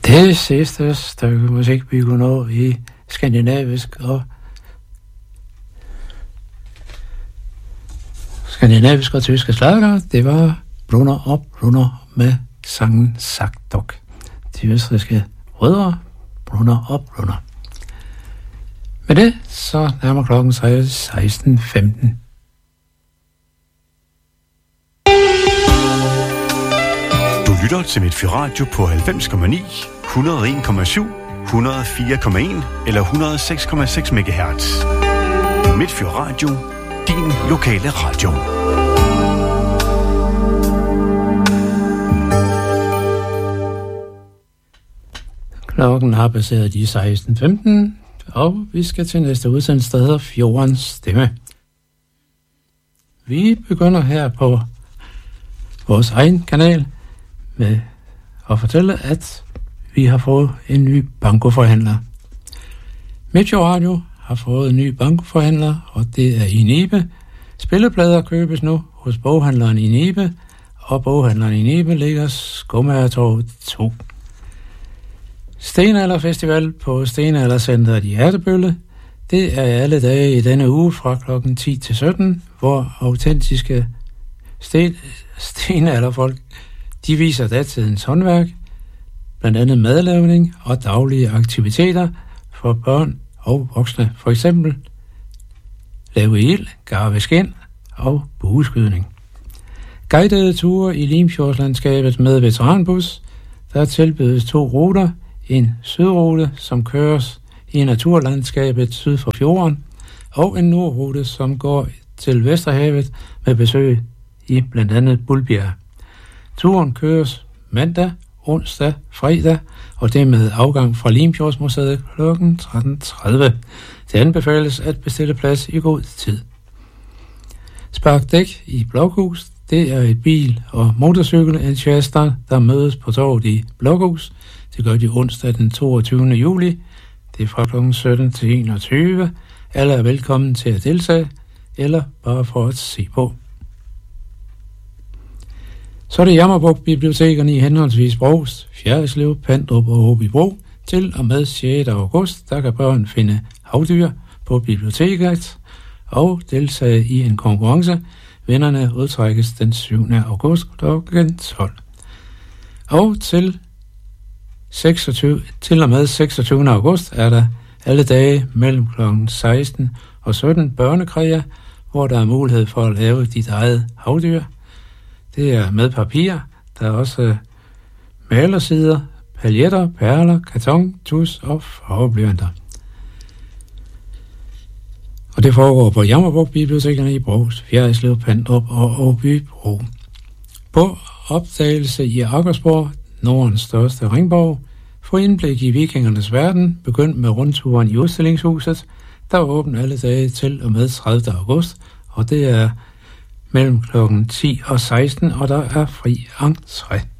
Det sidste stykke musik, vi kunne nå i skandinavisk og tyske slager, det var Brunner og Brunner med sangen Sagdok. De østrigske rødder, Brunner og Brunner. Med det, så nærmer klokken sig 16:15. Du lytter til Midtfyr Radio på 90,9, 101,7, 104,1 eller 106,6 MHz. Midtfyr Radio, din lokale radio. Klokken har passeret de 16:15, og vi skal til næste udsendelse, der hedder Fjordens Stemme. Vi begynder her på vores egen kanal med at fortælle, at vi har fået en ny bankoforhandler. Midtfyr Radio har fået en ny bankoforhandler, og det er i Nibe. Spilleplader købes nu hos boghandleren i Nibe, og boghandleren i Nibe ligger Skomagertorvet 2. Stenalderfestival på Stenaldercenteret i Ertebølle. Det er alle dage i denne uge fra klokken 10 til 17, hvor autentiske stenalderfolk, de viser datidens håndværk, blandt andet madlavning og daglige aktiviteter for børn og voksne. For eksempel lave ild, garve skind og bueskydning. Guidede ture i Limfjordslandskabet med veteranbus. Der tilbydes 2 ruter. En sydrute, som køres i naturlandskabet syd for fjorden, og en nordrute, som går til Vesterhavet med besøg i blandt andet Bulbjerg. Turen køres mandag, onsdag, fredag, og det med afgang fra Limfjordsmuseet kl. 13:30. Det anbefales at bestille plads i god tid. Spark Dæk i Blokhus, det er et bil- og motorcykelentusiaster, der mødes på torvet i Blokhus. Det gør de onsdag den 22. juli. Det er fra kl. 17 til 21. Alle er velkommen til at deltage, eller bare for at se på. Så er det Jammerbugt-bibliotekerne i henholdsvis Brovst, Fjerritslev, Pandrup og Åbybro. Til og med 6. august, der kan børn finde havdyr på biblioteket og deltage i en konkurrence. Vinderne udtrækkes den 7. august kl. 12. Og til og med 26. august er der alle dage mellem kl. 16 og 17 børnekræer, hvor der er mulighed for at lave dit eget havdyr. Det er med papir, der er også malersider, paljetter, perler, karton, tus og farveblyanter. Og det foregår på Jammerbugt-bibliotekerne i Brovst, Fjerritslev, Pandrup og Åbybro. På opdagelse i Aggersborg, Nordens største ringborg. Få indblik i vikingernes verden, begynd med rundturen i udstillingshuset, der er åbent alle dage til og med 30. august, og det er mellem klokken 10 og 16, og der er fri entré.